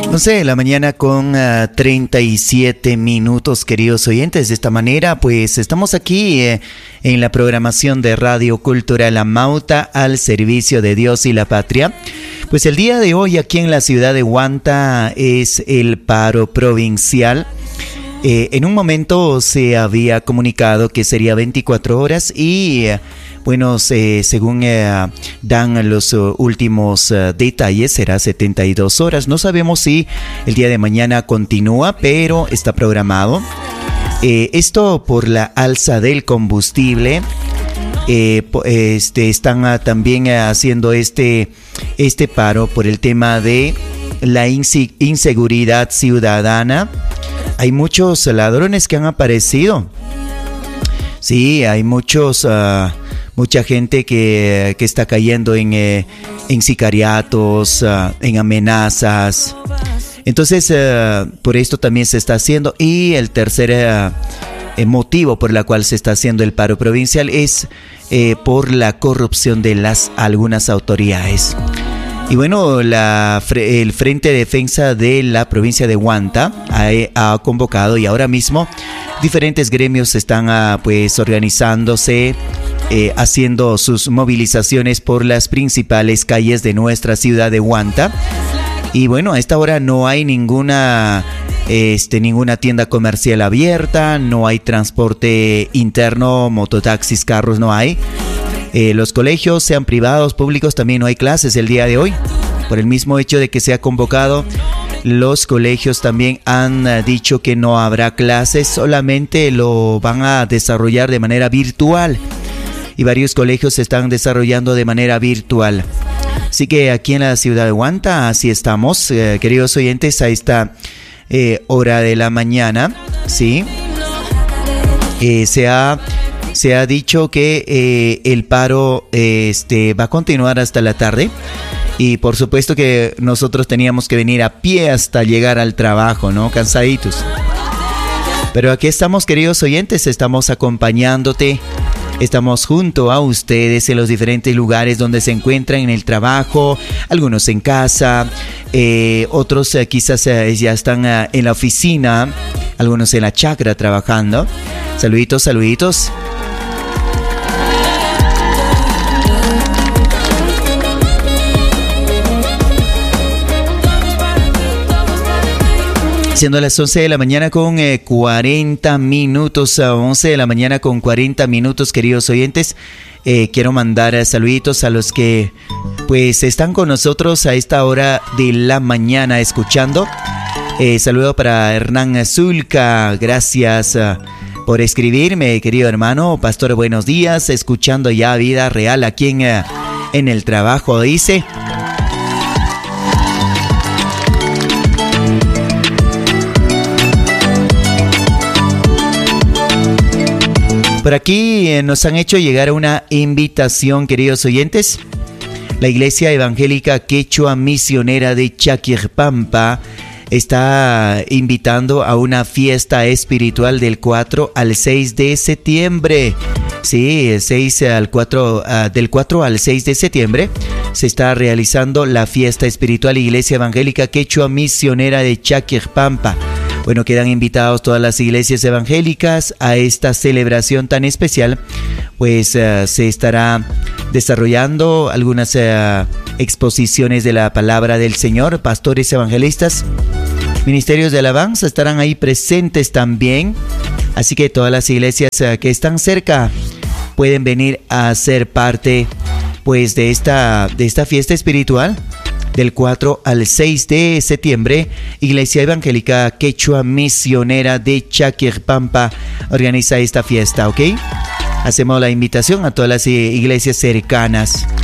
11 de la mañana con 37 minutos, queridos oyentes. De esta manera, pues estamos aquí en la programación de Radio Cultural Amauta al servicio de Dios y la patria. Pues el día de hoy aquí en la ciudad de Huanta es el paro provincial. En un momento se había comunicado que sería 24 horas y bueno, según dan los últimos detalles, será 72 horas. No sabemos si el día de mañana continúa, pero está programado. Esto por la alza del combustible. Están también haciendo este paro por el tema de la inseguridad ciudadana. Hay muchos ladrones que han aparecido. Sí, hay mucha gente que está cayendo en sicariatos, en amenazas. Entonces, por esto también se está haciendo. Y el tercer motivo por el cual se está haciendo el paro provincial es por la corrupción de algunas autoridades. Y bueno, el Frente de Defensa de la provincia de Huanta ha convocado, y ahora mismo diferentes gremios están pues organizándose, haciendo sus movilizaciones por las principales calles de nuestra ciudad de Huanta. Y bueno, a esta hora no hay ninguna tienda comercial abierta, no hay transporte interno, mototaxis, carros no hay. Los colegios, sean privados, públicos, también no hay clases el día de hoy. Por el mismo hecho de que se ha convocado, los colegios también han dicho que no habrá clases, solamente lo van a desarrollar de manera virtual. Y varios colegios se están desarrollando de manera virtual. Así que aquí en la ciudad de Huanta, así estamos, queridos oyentes, a esta hora de la mañana, ¿sí? Se ha dicho que el paro va a continuar hasta la tarde. Y por supuesto que nosotros teníamos que venir a pie hasta llegar al trabajo, ¿no? Cansaditos. Pero aquí estamos, queridos oyentes, estamos acompañándote. Estamos junto a ustedes en los diferentes lugares donde se encuentran en el trabajo, algunos en casa, otros quizás ya están en la oficina, algunos en la chacra trabajando. Saluditos, saluditos. Siendo las 11 de la mañana con 40 minutos, a 11 de la mañana con 40 minutos, queridos oyentes. Quiero mandar saluditos a los que pues están con nosotros a esta hora de la mañana escuchando. Saludo para Hernán Zulca, gracias por escribirme, querido hermano. Pastor, buenos días, escuchando ya Vida Real aquí en el trabajo, dice. Por aquí nos han hecho llegar una invitación, queridos oyentes. La Iglesia Evangélica Quechua Misionera de Chaquirpampa está invitando a una fiesta espiritual del 4 al 6 de septiembre. Sí, del 4 al 6 de septiembre se está realizando la fiesta espiritual Iglesia Evangélica Quechua Misionera de Chaquirpampa. Bueno, quedan invitados todas las iglesias evangélicas a esta celebración tan especial, pues se estará desarrollando algunas exposiciones de la palabra del Señor, pastores evangelistas, ministerios de alabanza estarán ahí presentes también, así que todas las iglesias que están cerca pueden venir a ser parte pues de esta fiesta espiritual. Del 4 al 6 de septiembre, Iglesia Evangélica Quechua Misionera de Chaquirpampa organiza esta fiesta, ¿ok? Hacemos la invitación a todas las iglesias cercanas.